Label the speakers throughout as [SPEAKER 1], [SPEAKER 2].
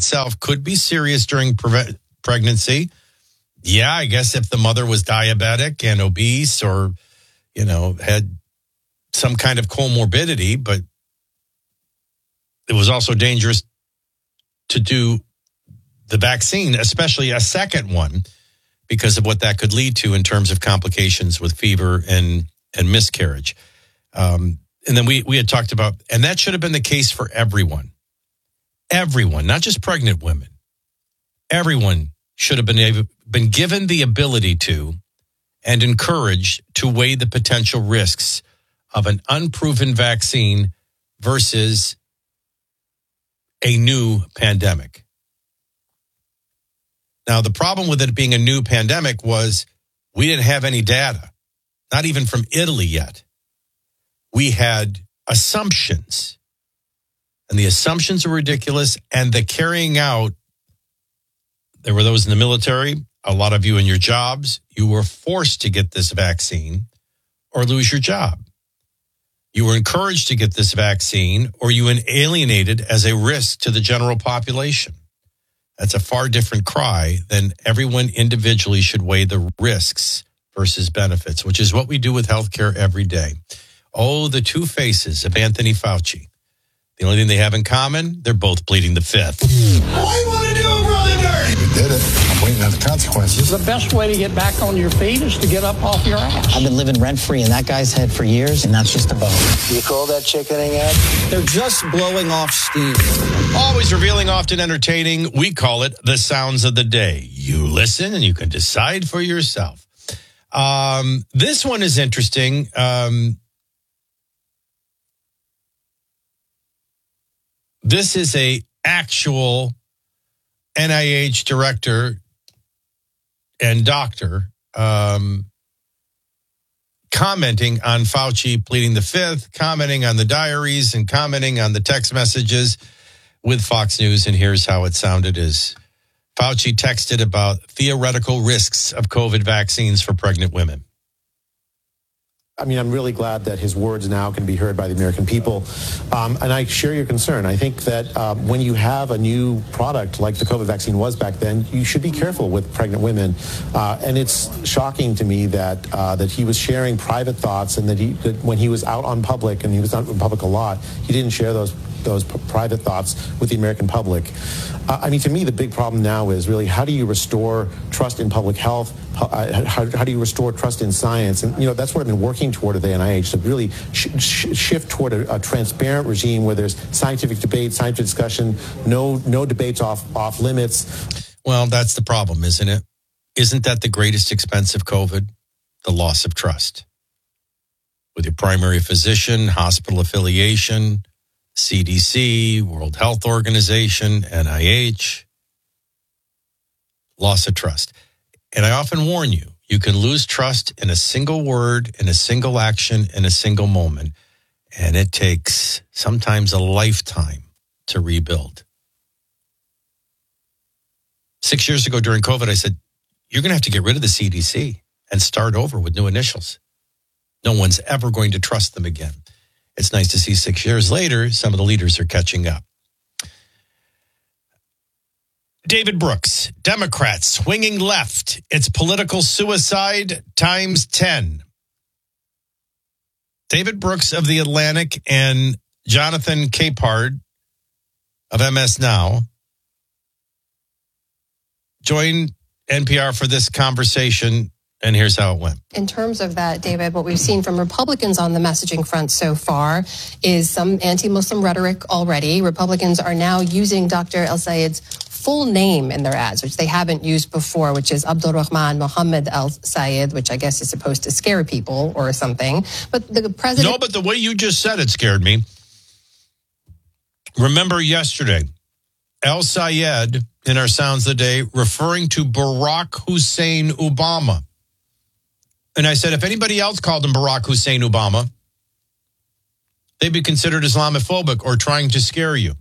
[SPEAKER 1] itself could be serious during pregnancy. Yeah, I guess if the mother was diabetic and obese or, had some kind of comorbidity, but it was also dangerous to do the vaccine, especially a second one, because of what that could lead to in terms of complications with fever and miscarriage. And then we had talked about, and that should have been the case for everyone. Everyone, not just pregnant women. Everyone should have been given the ability to and encouraged to weigh the potential risks of an unproven vaccine versus a new pandemic. Now, the problem with it being a new pandemic was we didn't have any data, not even from Italy yet. We had assumptions, and the assumptions were ridiculous, and the carrying out, there were those in the military, a lot of you in your jobs, you were forced to get this vaccine or lose your job. You were encouraged to get this vaccine or you were alienated as a risk to the general population. That's a far different cry than everyone individually should weigh the risks versus benefits, which is what we do with healthcare every day. Oh, the two faces of Anthony Fauci. The only thing they have in common, they're both pleading the fifth.
[SPEAKER 2] I want to do it, brother dirty.
[SPEAKER 3] We did it. I'm waiting on the consequences.
[SPEAKER 4] The best way to get back on your feet is to get up off your ass.
[SPEAKER 5] I've been living rent-free in that guy's head for years, and that's just a bone.
[SPEAKER 6] You call that chickening out?
[SPEAKER 2] They're just blowing off steam.
[SPEAKER 1] Always revealing, often entertaining. We call it the sounds of the day. You listen and you can decide for yourself. This one is interesting. This is a actual NIH director and doctor commenting on Fauci pleading the fifth, commenting on the diaries and commenting on the text messages with Fox News. And here's how it sounded as Fauci texted about theoretical risks of COVID vaccines for pregnant women.
[SPEAKER 7] I mean, I'm really glad that his words now can be heard by the American people. And I share your concern. I think that when you have a new product like the COVID vaccine was back then, you should be careful with pregnant women. And it's shocking to me that he was sharing private thoughts and that when he was out on public, and he was out in public a lot, he didn't share those private thoughts with the American public. I mean, to me, the big problem now is really how do you restore trust in public health? How do you restore trust in science? And, that's what I've been working toward at the NIH, to really shift toward a transparent regime where there's scientific debate, scientific discussion, no debates off limits.
[SPEAKER 1] Well, that's the problem, isn't it? Isn't that the greatest expense of COVID? The loss of trust. With your primary physician, hospital affiliation, CDC, World Health Organization, NIH, loss of trust. And I often warn you, you can lose trust in a single word, in a single action, in a single moment. And it takes sometimes a lifetime to rebuild. 6 years ago during COVID, I said, you're going to have to get rid of the CDC and start over with new initials. No one's ever going to trust them again. It's nice to see 6 years later, some of the leaders are catching up. David Brooks, Democrats swinging left. It's political suicide times 10. David Brooks of The Atlantic and Jonathan Capehart of MS Now joined NPR for this conversation. And here's how it went.
[SPEAKER 8] In terms of that, David, what we've seen from Republicans on the messaging front so far is some anti-Muslim rhetoric already. Republicans are now using Dr. El-Sayed's full name in their ads, which they haven't used before, which is Abdulrahman Mohammed El-Sayed, which I guess is supposed to scare people or something. But the president...
[SPEAKER 1] No, but the way you just said it scared me. Remember yesterday, El-Sayed, in our Sounds of the Day, referring to Barack Hussein Obama. And I said, if anybody else called him Barack Hussein Obama, they'd be considered Islamophobic or trying to scare you.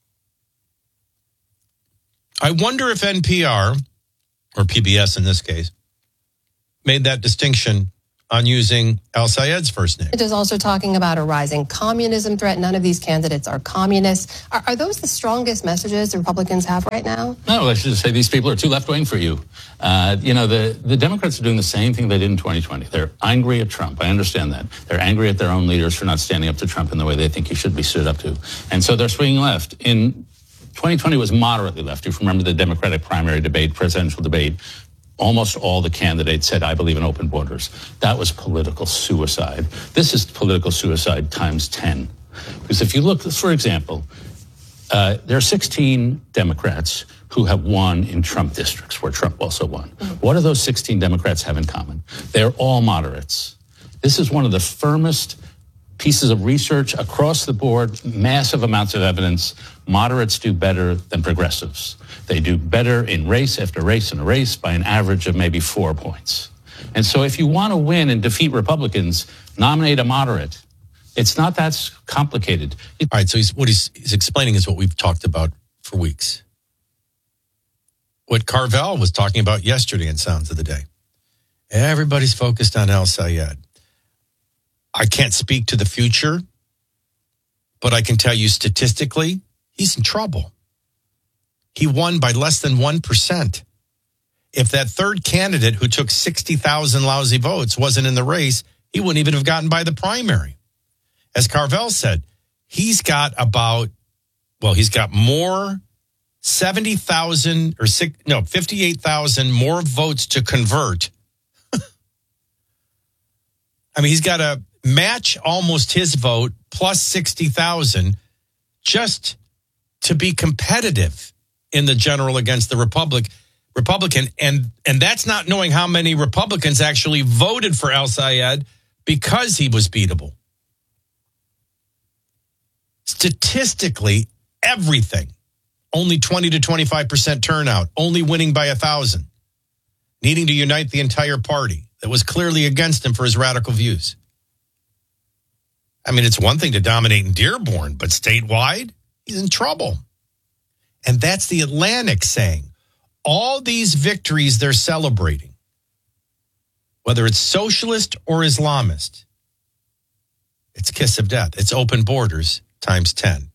[SPEAKER 1] I wonder if NPR, or PBS in this case, made that distinction on using al-Sayed's first name.
[SPEAKER 8] It is also talking about a rising communism threat. None of these candidates are communists. Are those the strongest messages the Republicans have right now?
[SPEAKER 9] No, I should say these people are too left-wing for you. The Democrats are doing the same thing they did in 2020. They're angry at Trump. I understand that. They're angry at their own leaders for not standing up to Trump in the way they think he should be stood up to. And so they're swinging left. In 2020 was moderately left. If you remember the Democratic primary debate, presidential debate, almost all the candidates said, I believe in open borders. That was political suicide. This is political suicide times 10. Because if you look, for example, there are 16 Democrats who have won in Trump districts where Trump also won. What do those 16 Democrats have in common? They're all moderates. This is one of the firmest pieces of research across the board, massive amounts of evidence. Moderates do better than progressives. They do better in race after race and a race by an average of maybe 4 points. And so if you want to win and defeat Republicans, nominate a moderate. It's not that complicated.
[SPEAKER 1] All right, so what he's explaining is what we've talked about for weeks. What Carvell was talking about yesterday in Sounds of the Day. Everybody's focused on al-Sayed. I can't speak to the future, but I can tell you statistically, he's in trouble. He won by less than 1%. If that third candidate who took 60,000 lousy votes wasn't in the race, he wouldn't even have gotten by the primary. As Carvell said, he's got more 58,000 more votes to convert. I mean, he's got to match almost his vote plus 60,000 just to be competitive in the general against the Republican. And that's not knowing how many Republicans actually voted for al-Sayed because he was beatable. Statistically, everything. Only 20 to 25% turnout. Only winning by 1,000. Needing to unite the entire party that was clearly against him for his radical views. I mean, it's one thing to dominate in Dearborn, but statewide, he's in trouble. And that's the Atlantic saying. All these victories they're celebrating, whether it's socialist or Islamist, it's kiss of death. It's open borders times 10.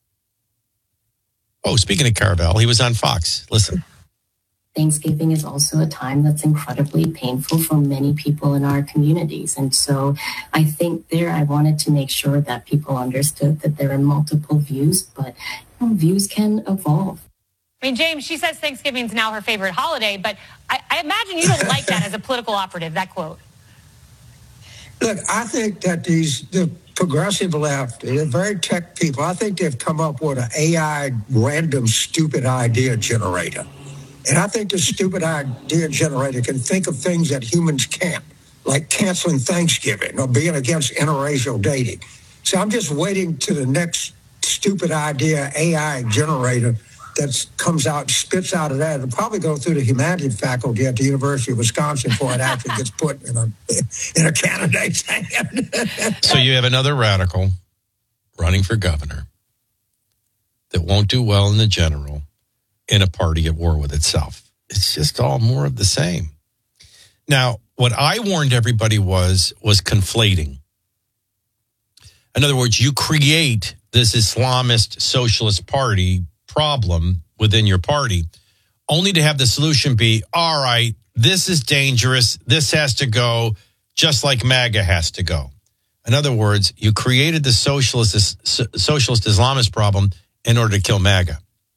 [SPEAKER 1] Oh, speaking of Carvell, he was on Fox. Listen.
[SPEAKER 10] Thanksgiving is also a time that's incredibly painful for many people in our communities. And so I think I wanted to make sure that people understood that there are multiple views, but views can evolve.
[SPEAKER 11] I mean, James, she says Thanksgiving's now her favorite holiday, but I imagine you don't like that as a political operative, that quote.
[SPEAKER 12] Look, I think that the progressive left, they're very tech people. I think they've come up with an AI random stupid idea generator. And I think the stupid idea generator can think of things that humans can't, like canceling Thanksgiving or being against interracial dating. So I'm just waiting to the next stupid idea AI generator that comes out, spits out of that. It'll probably go through the humanities faculty at the University of Wisconsin before it actually gets put in a candidate's hand.
[SPEAKER 1] So you have another radical running for governor that won't do well in the general in a party at war with itself. It's just all more of the same. Now, what I warned everybody was conflating. In other words, you create this Islamist socialist party problem within your party, only to have the solution be, all right, this is dangerous. This has to go, just like MAGA has to go. In other words, you created the socialist Islamist problem in order to kill MAGA.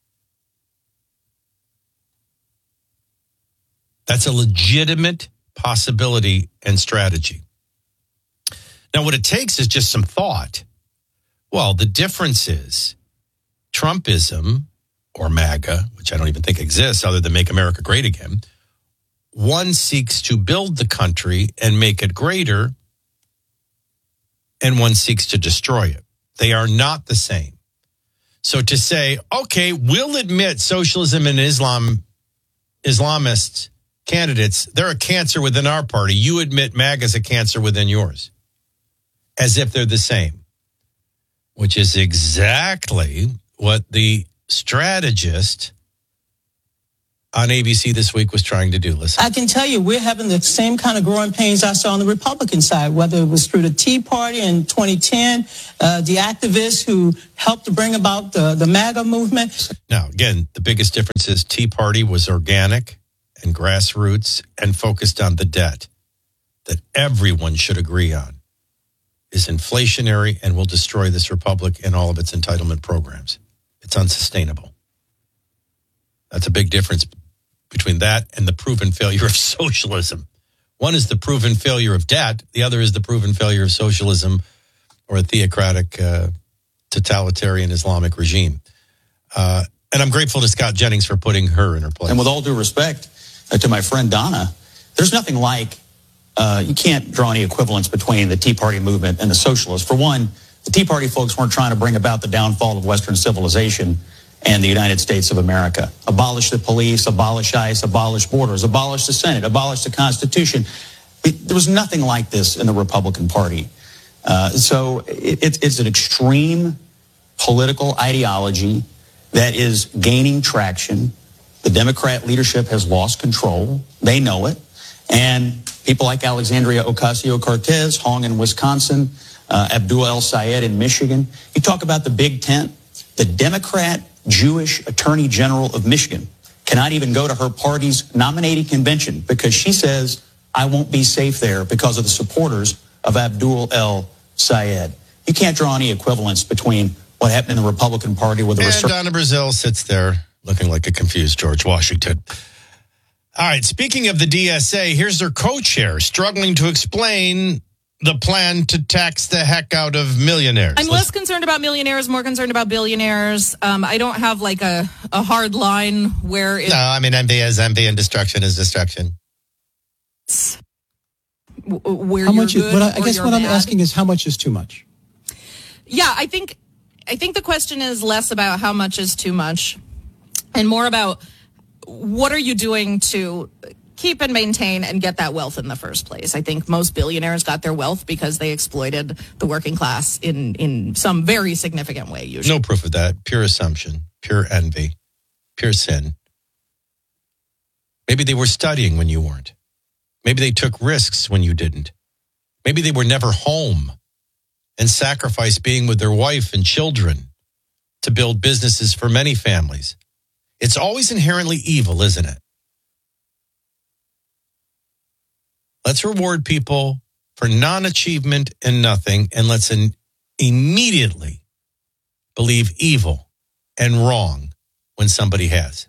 [SPEAKER 1] That's a legitimate possibility and strategy. Now, what it takes is just some thought. Well, the difference is Trumpism or MAGA, which I don't even think exists other than Make America Great Again, one seeks to build the country and make it greater, and one seeks to destroy it. They are not the same. So to say, okay, we'll admit socialism and Islamist candidates, they're a cancer within our party. You admit MAGA's a cancer within yours. As if they're the same. Which is exactly what the strategist on ABC this week was trying to do. Listen.
[SPEAKER 13] I can tell you we're having the same kind of growing pains I saw on the Republican side, whether it was through the Tea Party in 2010, the activists who helped to bring about the MAGA movement.
[SPEAKER 1] Now, again, the biggest difference is Tea Party was organic and grassroots and focused on the debt that everyone should agree on is inflationary and will destroy this republic and all of its entitlement programs. It's unsustainable. That's a big difference between that and the proven failure of socialism. One is the proven failure of debt. The other is the proven failure of socialism or a theocratic, totalitarian Islamic regime. And I'm grateful to Scott Jennings for putting her in her place.
[SPEAKER 14] And with all due respect to my friend Donna, there's nothing like, you can't draw any equivalence between the Tea Party movement and the socialists. For one, the Tea Party folks weren't trying to bring about the downfall of Western civilization and the United States of America. Abolish the police, abolish ICE, abolish borders, abolish the Senate, abolish the Constitution. There was nothing like this in the Republican Party. So it's an extreme political ideology that is gaining traction. The Democrat leadership has lost control. They know it. And people like Alexandria Ocasio-Cortez, Hong in Wisconsin, Abdul El-Sayed in Michigan. You talk about the Big Tent. The Democrat Jewish Attorney General of Michigan cannot even go to her party's nominating convention because she says, I won't be safe there because of the supporters of Abdul El-Sayed. You can't draw any equivalence between what happened in the Republican Party with the...
[SPEAKER 1] And Donna Brazile sits there looking like a confused George Washington. All right, speaking of the DSA, here's their co-chair struggling to explain the plan to tax the heck out of millionaires.
[SPEAKER 15] I'm less concerned about millionaires, more concerned about billionaires. I don't have like a hard line where it...
[SPEAKER 1] No, I mean, envy is envy and destruction is destruction.
[SPEAKER 15] Where
[SPEAKER 2] how much
[SPEAKER 15] you're
[SPEAKER 2] is,
[SPEAKER 15] good
[SPEAKER 2] I guess what
[SPEAKER 15] bad.
[SPEAKER 2] I'm asking is how much is too much?
[SPEAKER 15] Yeah, I think the question is less about how much is too much and more about what are you doing to keep and maintain and get that wealth in the first place. I think most billionaires got their wealth because they exploited the working class in some very significant way, usually.
[SPEAKER 1] No proof of that. Pure assumption, pure envy, pure sin. Maybe they were studying when you weren't. Maybe they took risks when you didn't. Maybe they were never home and sacrificed being with their wife and children to build businesses for many families. It's always inherently evil, isn't it? Let's reward people for non-achievement and nothing, and let's immediately believe evil and wrong when somebody has.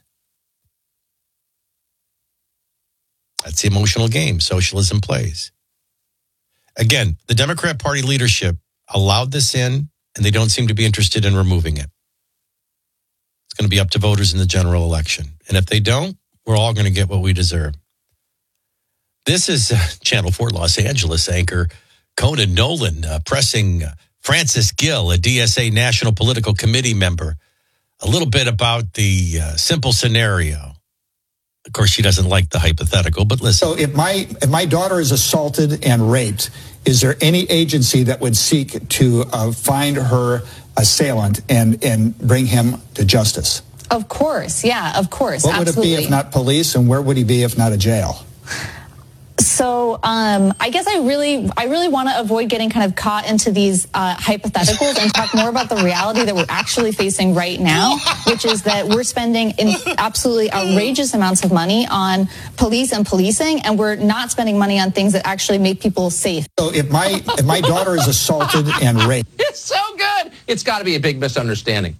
[SPEAKER 1] That's the emotional game socialism plays. Again, the Democrat Party leadership allowed this in, and they don't seem to be interested in removing it. It's going to be up to voters in the general election. And if they don't, we're all going to get what we deserve. This is Channel 4 Los Angeles anchor Conan Nolan pressing Francis Gill, a DSA National Political Committee member, a little bit about the simple scenario. Of course, she doesn't like the hypothetical, but listen.
[SPEAKER 16] So if my daughter is assaulted and raped, is there any agency that would seek to find her assailant and bring him to justice?
[SPEAKER 17] Of course. Yeah, of course.
[SPEAKER 16] What
[SPEAKER 17] absolutely.
[SPEAKER 16] would it be if not police, and where would he be if not a jail?
[SPEAKER 17] So I guess I really want to avoid getting kind of caught into these hypotheticals and talk more about the reality that we're actually facing right now, which is that we're spending absolutely outrageous amounts of money on police and policing, and we're not spending money on things that actually make people safe.
[SPEAKER 16] So if my daughter is assaulted and raped.
[SPEAKER 18] It's so good. It's got to be a big misunderstanding.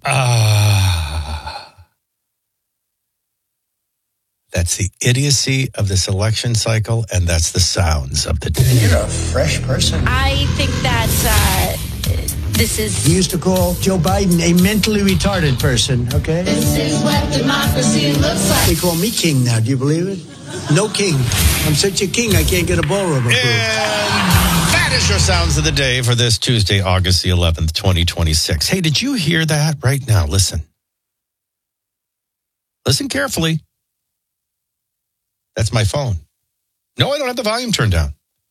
[SPEAKER 1] That's the idiocy of this election cycle, and that's the sounds of the day.
[SPEAKER 3] You're a fresh person.
[SPEAKER 19] I think that this is...
[SPEAKER 20] We used to call Joe Biden a mentally retarded person, okay?
[SPEAKER 19] This is what democracy looks like.
[SPEAKER 20] They call me king now, do you believe it? No king. I'm such a king, I can't get a ballroom approved.
[SPEAKER 1] And that is your sounds of the day for this Tuesday, August the 11th, 2026. Hey, did you hear that right now? Listen. Listen carefully. That's my phone. No, I don't have the volume turned down.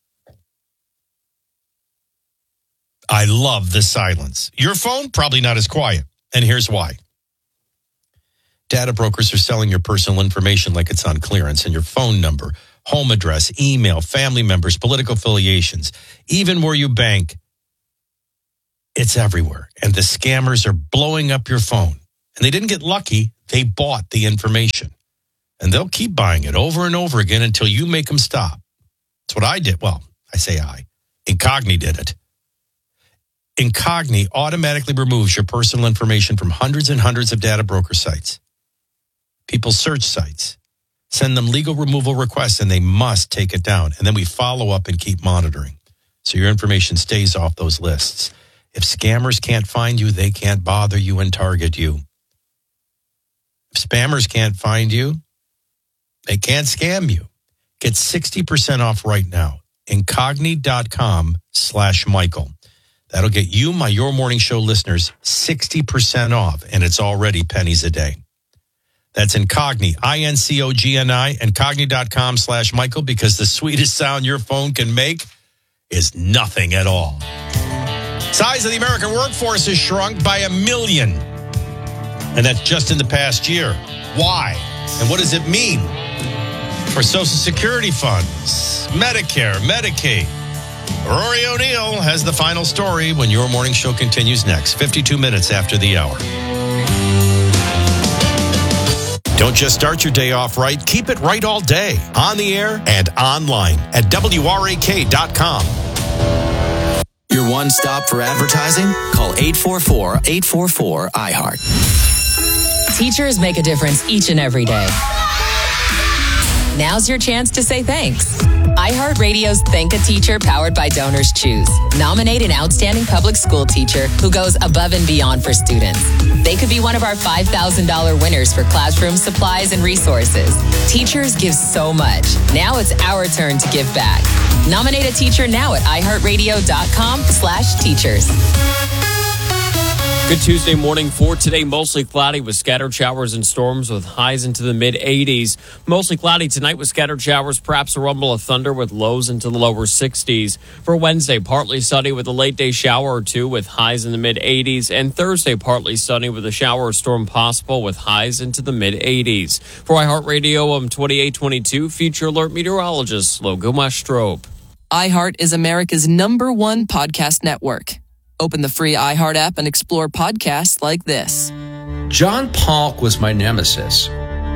[SPEAKER 1] I love the silence. Your phone, probably not as quiet. And here's why. Data brokers are selling your personal information like it's on clearance, and your phone number, home address, email, family members, political affiliations, even where you bank. It's everywhere. And the scammers are blowing up your phone. And they didn't get lucky. They bought the information. And they'll keep buying it over and over again until you make them stop. That's what I did. Well, I say I. Incogni did it. Incogni automatically removes your personal information from hundreds and hundreds of data broker sites. People search sites, send them legal removal requests, and they must take it down. And then we follow up and keep monitoring. So your information stays off those lists. If scammers can't find you, they can't bother you and target you. If spammers can't find you, they can't scam you. Get 60% off right now. Incogni.com/Michael. That'll get you, my Your Morning Show listeners, 60% off, and it's already pennies a day. That's Incogni, INCOGNI, Incogni.com/Michael, because the sweetest sound your phone can make is nothing at all. Size of the American workforce has shrunk by 1 million. And that's just in the past year. Why? And what does it mean for Social Security funds, Medicare, Medicaid? Rory O'Neill has the final story when Your Morning Show continues next, 52 minutes after the hour. Don't just start your day off right. Keep it right all day, on the air and online at WRAK.com.
[SPEAKER 21] Your one-stop for advertising? Call 844-844-iHeart.
[SPEAKER 22] Teachers make a difference each and every day. Now's your chance to say thanks. iHeartRadio's Thank a Teacher, powered by Donors Choose. Nominate an outstanding public school teacher who goes above and beyond for students. They could be one of our $5,000 winners for classroom supplies and resources. Teachers give so much. Now it's our turn to give back. Nominate a teacher now at iHeartRadio.com/teachers.
[SPEAKER 23] Good Tuesday morning. For today, mostly cloudy with scattered showers and storms with highs into the mid-80s. Mostly cloudy tonight with scattered showers, perhaps a rumble of thunder with lows into the lower 60s. For Wednesday, partly sunny with a late day shower or two with highs in the mid-80s. And Thursday, partly sunny with a shower or storm possible with highs into the mid-80s. For iHeartRadio, I'm 2822 Future Alert meteorologist Logo Mastrope.
[SPEAKER 24] iHeart is America's #1 podcast network. Open the free iHeart app and explore podcasts like this.
[SPEAKER 25] John Polk was my nemesis.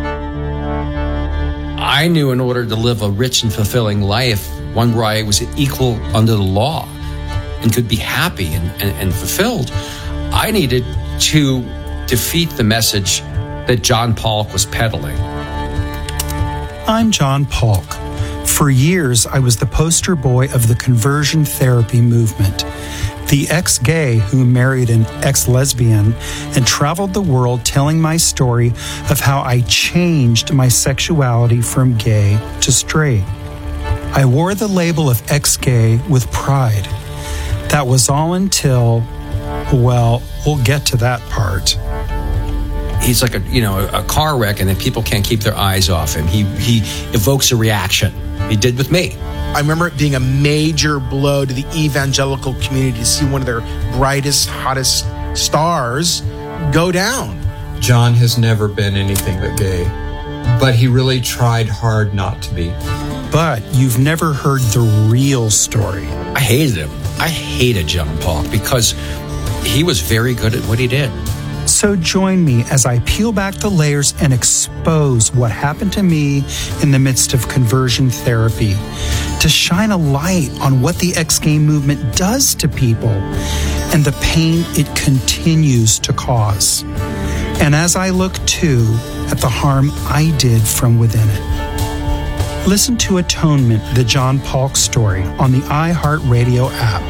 [SPEAKER 25] I knew in order to live a rich and fulfilling life, one where I was equal under the law and could be happy and fulfilled, I needed to defeat the message that John Polk was peddling.
[SPEAKER 2] I'm John Polk. For years, I was the poster boy of the conversion therapy movement. The ex-gay who married an ex-lesbian and traveled the world telling my story of how I changed my sexuality from gay to straight. I wore the label of ex-gay with pride. That was all until, well, we'll get to that part.
[SPEAKER 25] He's like a car wreck, and then people can't keep their eyes off him. He evokes a reaction. He did with me.
[SPEAKER 26] I remember it being a major blow to the evangelical community to see one of their brightest, hottest stars go down.
[SPEAKER 27] John has never been anything but gay, but he really tried hard not to be.
[SPEAKER 2] But you've never heard the real story.
[SPEAKER 25] I hated him. I hated John Polk because he was very good at what he did.
[SPEAKER 2] So join me as I peel back the layers and expose what happened to me in the midst of conversion therapy, to shine a light on what the ex-gay movement does to people and the pain it continues to cause. And as I look too at the harm I did from within it. Listen to Atonement, the John Polk story on the iHeartRadio app.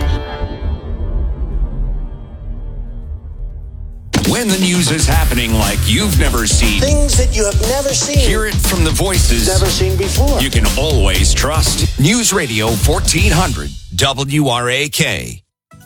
[SPEAKER 28] When the news is happening like you've never seen.
[SPEAKER 6] Things that you have never seen.
[SPEAKER 28] Hear it from the voices
[SPEAKER 6] never seen before.
[SPEAKER 28] You can always trust. News Radio 1400 WRAK.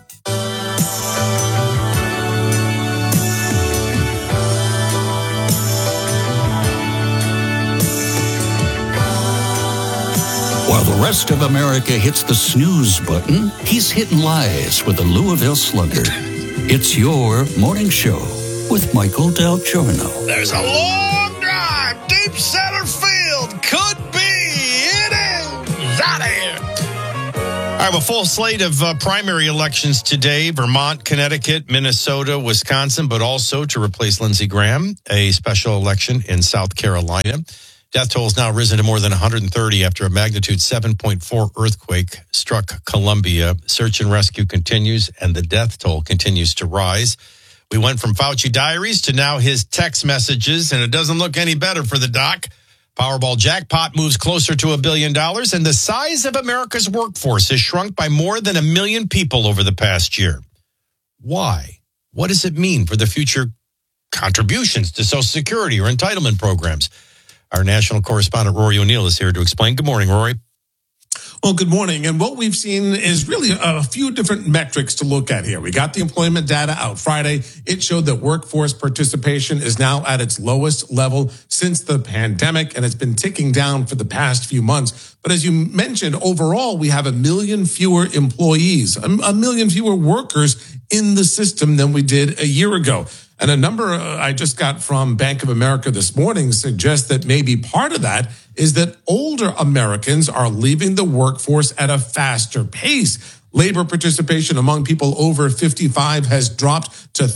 [SPEAKER 29] While the rest of America hits the snooze button, he's hitting lies with the Louisville Slugger. It's your morning show with Michael Del Giorno.
[SPEAKER 4] There's a long drive, deep center field. Could be. It is out of here.
[SPEAKER 1] All right, a full slate of primary elections today. Vermont, Connecticut, Minnesota, Wisconsin, but also to replace Lindsey Graham, a special election in South Carolina. Death toll has now risen to more than 130 after a magnitude 7.4 earthquake struck Columbia. Search and rescue continues, and the death toll continues to rise. We went from Fauci diaries to now his text messages, and it doesn't look any better for the doc. Powerball jackpot moves closer to $1 billion, and the size of America's workforce has shrunk by more than 1 million people over the past year. Why? What does it mean for the future contributions to Social Security or entitlement programs? Our national correspondent, Rory O'Neill, is here to explain. Good morning, Rory.
[SPEAKER 5] Well, good morning. And what we've seen is really a few different metrics to look at here. We got the employment data out Friday. It showed that workforce participation is now at its lowest level since the pandemic, and it's been ticking down for the past few months. But as you mentioned, overall, we have 1 million fewer employees, 1 million fewer workers in the system than we did a year ago. And a number I just got from Bank of America this morning suggests that maybe part of that is that older Americans are leaving the workforce at a faster pace. Labor participation among people over 55 has dropped to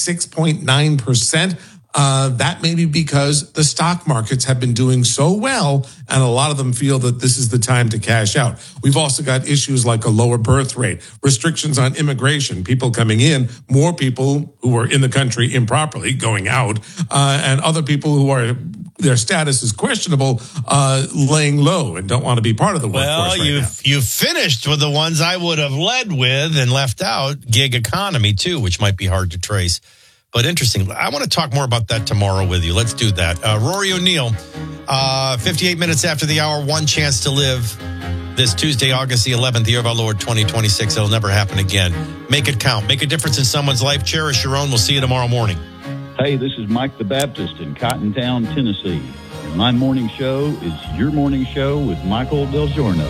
[SPEAKER 5] 36.9%. That may be because the stock markets have been doing so well, and a lot of them feel that this is the time to cash out. We've also got issues like a lower birth rate, restrictions on immigration, people coming in, more people who are in the country improperly going out, and other people who are their status is questionable, laying low and don't want to be part of the workforce.
[SPEAKER 1] Well, you finished with the ones I would have led with and left out, gig economy too, which might be hard to trace. But interesting. I want to talk more about that tomorrow with you. Let's do that. Rory O'Neill, 58 minutes after the hour, one chance to live this Tuesday, August the 11th, year of our Lord 2026. It'll never happen again. Make it count. Make a difference in someone's life. Cherish your own. We'll see you tomorrow morning.
[SPEAKER 7] Hey, this is Mike the Baptist in Cottontown, Tennessee. And my morning show is your morning show with Michael Del Giorno.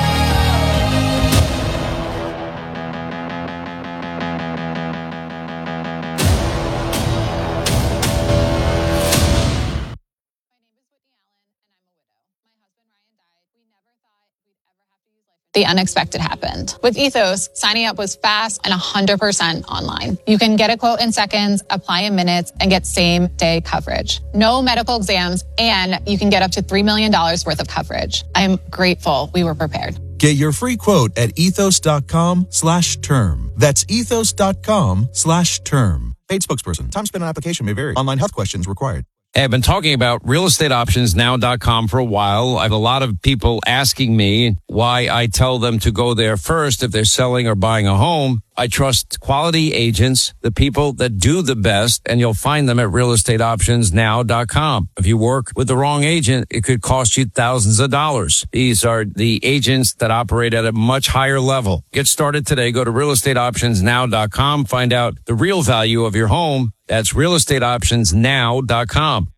[SPEAKER 8] The unexpected happened. With Ethos, signing up was fast and 100% online. You can get a quote in seconds, apply in minutes, and get same-day coverage. No medical exams, and you can get up to $3 million worth of coverage. I am grateful we were prepared.
[SPEAKER 9] Get your free quote at ethos.com/term. That's ethos.com/term. Paid spokesperson. Time spent on application may vary. Online health questions required.
[SPEAKER 10] Hey, I've been talking about realestateoptionsnow.com for a while. I have a lot of people asking me why I tell them to go there first if they're selling or buying a home. I trust quality agents, the people that do the best, and you'll find them at realestateoptionsnow.com. If you work with the wrong agent, it could cost you thousands of dollars. These are the agents that operate at a much higher level. Get started today. Go to realestateoptionsnow.com. Find out the real value of your home. That's realestateoptionsnow.com.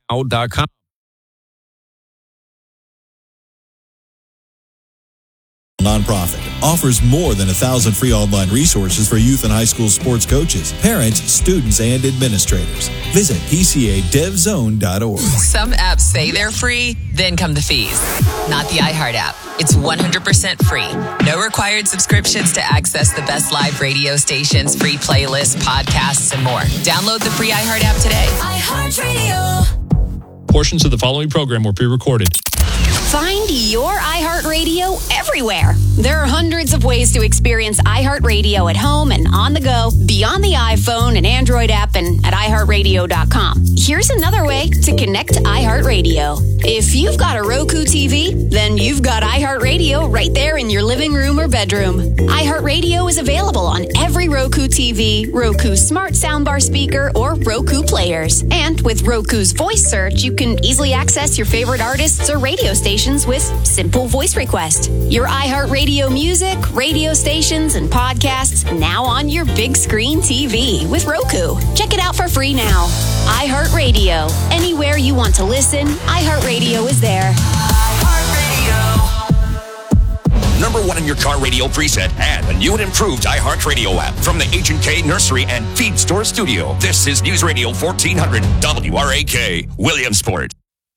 [SPEAKER 11] Nonprofit offers more than 1,000 free online resources for youth and high school sports coaches, parents, students, and administrators. Visit PCADevZone.org.
[SPEAKER 22] Some apps say they're free, then come the fees. Not the iHeart app. It's 100% free. No required subscriptions to access the best live radio stations, free playlists, podcasts, and more. Download the free iHeart app today.
[SPEAKER 12] iHeart Radio.
[SPEAKER 13] Portions of the following program were pre-recorded.
[SPEAKER 30] Find your iHeartRadio everywhere. There are hundreds of ways to experience iHeartRadio at home and on the go, beyond the iPhone and Android app and at iHeartRadio.com. Here's another way to connect to iHeartRadio. If you've got a Roku TV, then you've got iHeartRadio right there in your living room or bedroom. iHeartRadio is available on every Roku TV, Roku Smart Soundbar speaker, or Roku players. And with Roku's voice search, you can easily access your favorite artists or radio stations with simple voice request. Your iHeartRadio music, radio stations, and podcasts now on your big screen TV with Roku. Check it out for free now. iHeartRadio. Anywhere you want to listen, iHeartRadio is there.
[SPEAKER 28] #1 in your car radio preset, and a new and improved iHeartRadio app from the H&K Nursery and Feed Store Studio. This is News Radio 1400 WRAK, Williamsport.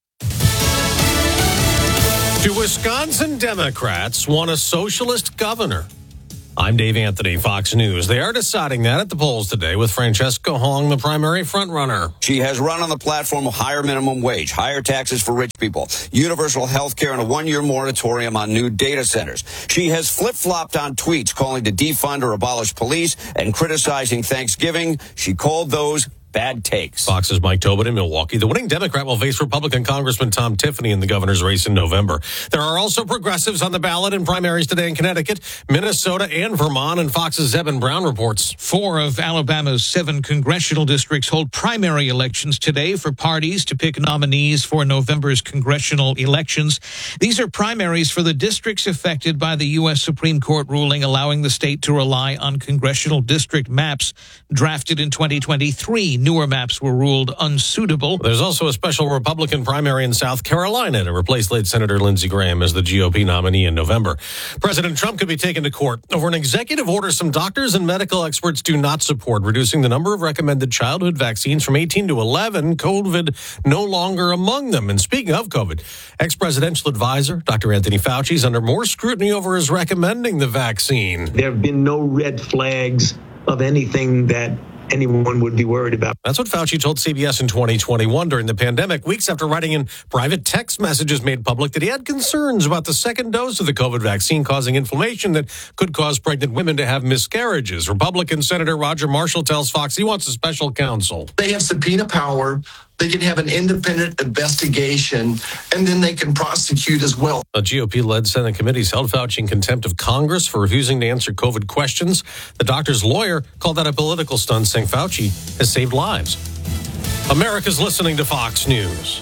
[SPEAKER 3] 2 Wisconsin Democrats want a socialist governor. I'm Dave Anthony, Fox News. They are deciding that at the polls today, with Francesca Hong the primary frontrunner.
[SPEAKER 12] She has run on the platform of higher minimum wage, higher taxes for rich people, universal health care, and a 1-year moratorium on new data centers. She has flip-flopped on tweets calling to defund or abolish police and criticizing Thanksgiving. She called those bad takes.
[SPEAKER 3] Fox's Mike Tobin in Milwaukee. The winning Democrat will face Republican Congressman Tom Tiffany in the governor's race in November. There are also progressives on the ballot in primaries today in Connecticut, Minnesota, and Vermont, and Fox's Zebin Brown reports.
[SPEAKER 14] 4 of Alabama's 7 congressional districts hold primary elections today for parties to pick nominees for November's congressional elections. These are primaries for the districts affected by the U.S. Supreme Court ruling allowing the state to rely on congressional district maps drafted in 2023. Newer maps were ruled unsuitable.
[SPEAKER 3] There's also a special Republican primary in South Carolina to replace late Senator Lindsey Graham as the GOP nominee in November. President Trump could be taken to court over an executive order some doctors and medical experts do not support, reducing the number of recommended childhood vaccines from 18 to 11, COVID no longer among them. And speaking of COVID, ex-presidential advisor Dr. Anthony Fauci is under more scrutiny over his recommending the vaccine.
[SPEAKER 15] There have been no red flags of anything that anyone would be worried about.
[SPEAKER 3] That's what Fauci told CBS in 2021 during the pandemic, weeks after writing in private text messages made public that he had concerns about the second dose of the COVID vaccine causing inflammation that could cause pregnant women to have miscarriages. Republican Senator Roger Marshall tells Fox he wants a special counsel.
[SPEAKER 16] They have subpoena power. They can have an independent investigation, and then they can prosecute as well.
[SPEAKER 3] A GOP-led Senate committee held Fauci in contempt of Congress for refusing to answer COVID questions. The doctor's lawyer called that a political stunt, saying Fauci has saved lives. America's listening to Fox News.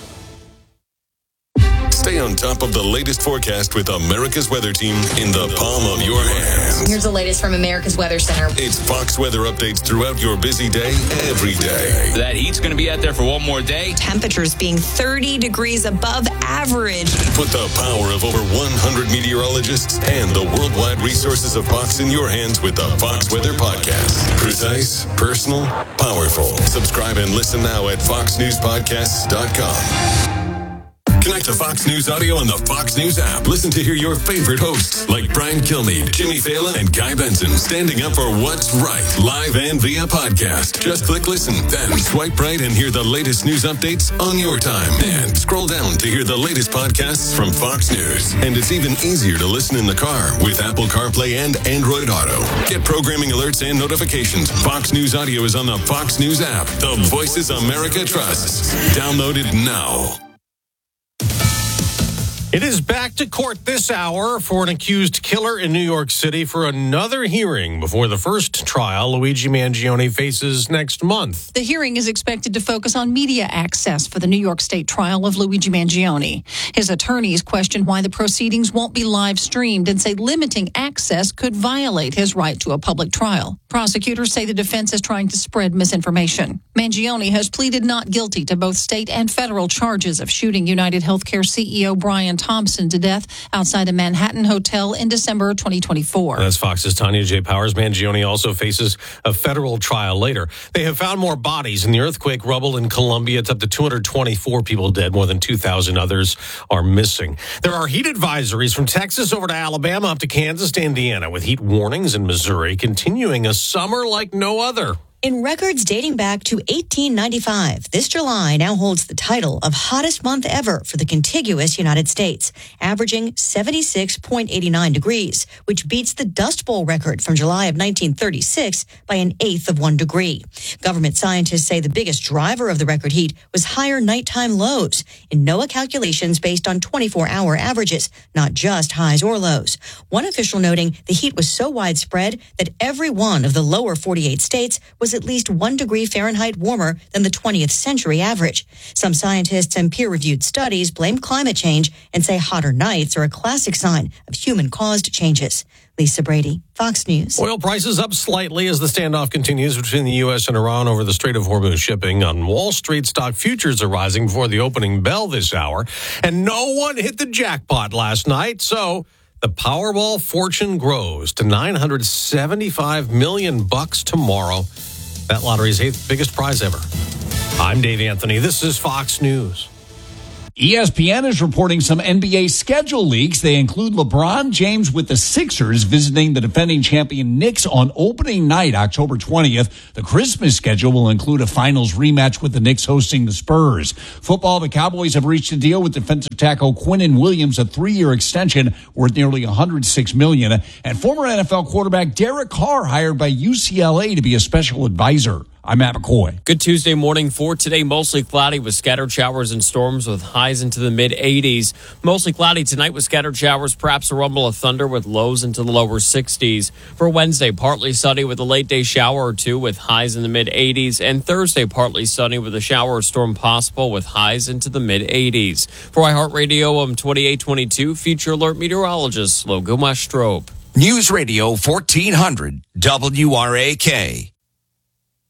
[SPEAKER 17] Stay on top of the latest forecast with America's Weather Team in the palm of your hands.
[SPEAKER 18] Here's the latest from America's Weather Center.
[SPEAKER 17] It's Fox weather updates throughout your busy day, every day.
[SPEAKER 19] That heat's going to be out there for one more day.
[SPEAKER 18] Temperatures being 30 degrees above average.
[SPEAKER 17] Put the power of over 100 meteorologists and the worldwide resources of Fox in your hands with the Fox Weather Podcast. Precise, personal, powerful. Subscribe and listen now at foxnewspodcasts.com. Connect to Fox News Audio on the Fox News app. Listen to hear your favorite hosts like Brian Kilmeade, Jimmy Fallon, and Guy Benson standing up for what's right, live and via podcast. Just click listen, then swipe right and hear the latest news updates on your time. And scroll down to hear the latest podcasts from Fox News. And it's even easier to listen in the car with Apple CarPlay and Android Auto. Get programming alerts and notifications. Fox News Audio is on the Fox News app. The voices America trusts. Download it now.
[SPEAKER 3] It is back to court this hour for an accused killer in New York City for another hearing before the first trial Luigi Mangione faces next month.
[SPEAKER 20] The hearing is expected to focus on media access for the New York State trial of Luigi Mangione. His attorneys question why the proceedings won't be live streamed and say limiting access could violate his right to a public trial. Prosecutors say the defense is trying to spread misinformation. Mangione has pleaded not guilty to both state and federal charges of shooting United Healthcare CEO Brian Thompson to death outside a Manhattan hotel in December 2024.
[SPEAKER 3] That's Fox's Tanya J. Powers. Mangione also faces a federal trial later. They have found more bodies in the earthquake rubble in Colombia. It's up to 224 people dead. More than 2,000 others are missing. There are heat advisories from Texas over to Alabama up to Kansas to Indiana, with heat warnings in Missouri continuing a summer like no other.
[SPEAKER 21] In records dating back to 1895, this July now holds the title of hottest month ever for the contiguous United States, averaging 76.89 degrees, which beats the Dust Bowl record from July of 1936 by an eighth of 1 degree. Government scientists say the biggest driver of the record heat was higher nighttime lows in NOAA calculations based on 24-hour averages, not just highs or lows. One official noting the heat was so widespread that every one of the lower 48 states was at least 1 degree Fahrenheit warmer than the 20th century average. Some scientists and peer-reviewed studies blame climate change and say hotter nights are a classic sign of human-caused changes. Lisa Brady, Fox News.
[SPEAKER 3] Oil prices up slightly as the standoff continues between the U.S. and Iran over the Strait of Hormuz shipping. On Wall Street, stock futures are rising before the opening bell this hour. And no one hit the jackpot last night, so The Powerball fortune grows to $975 million tomorrow. That lottery's 8th biggest prize ever. I'm Dave Anthony. This is Fox News.
[SPEAKER 2] ESPN is reporting some NBA schedule leaks. They include LeBron James with the Sixers visiting the defending champion Knicks on opening night, October 20th. The Christmas schedule will include a finals rematch with the Knicks hosting the Spurs. Football, the Cowboys have reached a deal with defensive tackle Quinnen Williams, a 3-year extension worth nearly $106 million. And former NFL quarterback Derek Carr hired by UCLA to be a special advisor. I'm Matt McCoy.
[SPEAKER 4] Good Tuesday morning for today. Mostly cloudy with scattered showers and storms with highs into the mid-80s. Mostly cloudy tonight with scattered showers, perhaps a rumble of thunder with lows into the lower 60s. For Wednesday, partly sunny with a late-day shower or two with highs in the mid-80s. And Thursday, partly sunny with a shower or storm possible with highs into the mid-80s. For iHeartRadio, I'm 2822 Future Alert Meteorologist Logan Westrop.
[SPEAKER 28] News Radio 1400 WRAK.